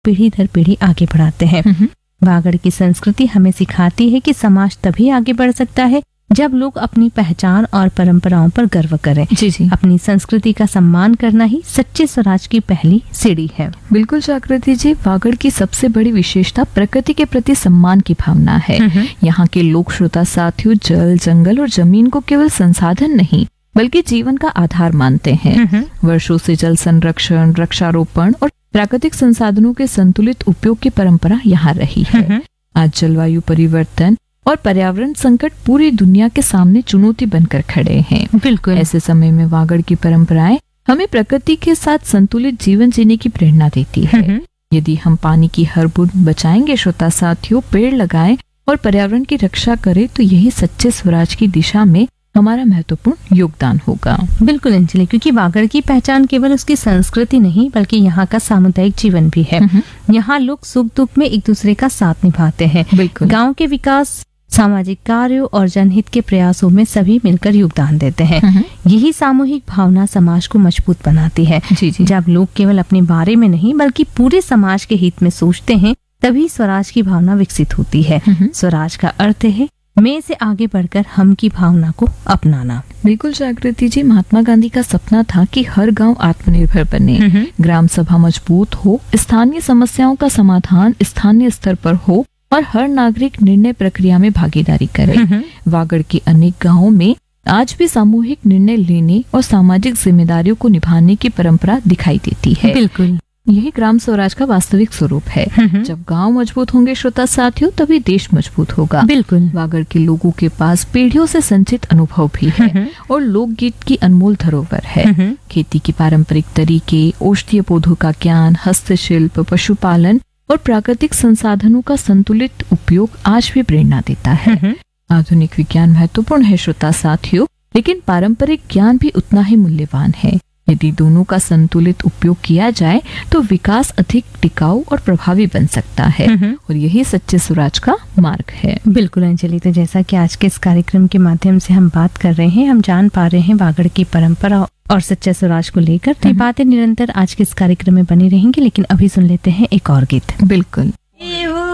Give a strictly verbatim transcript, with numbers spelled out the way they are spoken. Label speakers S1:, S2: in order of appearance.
S1: पीढ़ी दर पीढ़ी आगे बढ़ाते हैं। वागड़ की संस्कृति हमें सिखाती है कि समाज तभी आगे बढ़ सकता है जब लोग अपनी पहचान और परंपराओं पर गर्व करें।
S2: जी जी
S1: अपनी संस्कृति का सम्मान करना ही सच्चे स्वराज की पहली सीढ़ी है।
S2: बिल्कुल जागृति जी, वागड़ की सबसे बड़ी विशेषता प्रकृति के प्रति सम्मान की भावना है। यहाँ के लोक श्रोता साथियों जल, जंगल और जमीन को केवल संसाधन नहीं बल्कि जीवन का आधार मानते हैं। वर्षों से जल संरक्षण, वृक्षारोपण और प्राकृतिक संसाधनों के संतुलित उपयोग की परंपरा यहाँ रही है। आज जलवायु परिवर्तन और पर्यावरण संकट पूरी दुनिया के सामने चुनौती बनकर खड़े हैं।
S1: बिल्कुल
S2: ऐसे समय में वागड़ की परंपराएं हमें प्रकृति के साथ संतुलित जीवन जीने की प्रेरणा देती है। यदि हम पानी की हर बूंद बचाएंगे श्रोता साथियों, पेड़ लगाएं और पर्यावरण की रक्षा करें तो यही सच्चे स्वराज की दिशा में हमारा महत्वपूर्ण योगदान होगा।
S1: बिल्कुल अंजलि, क्योंकि वागड़ की पहचान केवल उसकी संस्कृति नहीं बल्कि यहाँ का सामुदायिक जीवन भी है। यहाँ लोग सुख दुख में एक दूसरे का साथ निभाते हैं।
S2: बिल्कुल
S1: गांव के विकास, सामाजिक कार्यों और जनहित के प्रयासों में सभी मिलकर योगदान देते हैं। यही सामूहिक भावना समाज को मजबूत बनाती है।
S2: जी जी
S1: जब लोग केवल अपने बारे में नहीं बल्कि पूरे समाज के हित में सोचते हैं तभी स्वराज की भावना विकसित होती है। स्वराज का अर्थ है मैं से आगे बढ़कर हम की भावना को अपनाना।
S2: बिल्कुल जागृति जी, महात्मा गांधी का सपना था कि हर गांव आत्मनिर्भर बने, ग्राम सभा मजबूत हो, स्थानीय समस्याओं का समाधान स्थानीय स्तर पर हो और हर नागरिक निर्णय प्रक्रिया में भागीदारी करे। वागड़ के अनेक गांवों में आज भी सामूहिक निर्णय लेने और सामाजिक जिम्मेदारियों को निभाने की परंपरा दिखाई देती है।
S1: बिल्कुल
S2: यही ग्राम स्वराज का वास्तविक स्वरूप है। जब गांव मजबूत होंगे श्रोता साथियों तभी देश मजबूत होगा।
S1: बिल्कुल
S2: वागड़ के लोगों के पास पीढ़ियों से संचित अनुभव भी है और लोकगीत की अनमोल धरोहर है। खेती की पारंपरिक तरीके, औषधीय पौधों का ज्ञान, हस्तशिल्प, पशुपालन और प्राकृतिक संसाधनों का संतुलित उपयोग आज भी प्रेरणा देता है। आधुनिक विज्ञान महत्वपूर्ण है श्रोता साथियों, लेकिन पारंपरिक ज्ञान भी उतना ही मूल्यवान है। यदि दोनों का संतुलित उपयोग किया जाए तो विकास अधिक टिकाऊ और प्रभावी बन सकता है और यही सच्चे स्वराज का मार्ग है।
S1: बिल्कुल अंजलि, तो जैसा कि आज के इस कार्यक्रम के माध्यम से हम बात कर रहे हैं, हम जान पा रहे हैं वागड़ की परंपरा और सच्चे स्वराज को लेकर, तो ये बातें निरंतर आज के इस कार्यक्रम में बनी रहेंगी। लेकिन अभी सुन लेते हैं एक और गीत।
S2: बिल्कुल।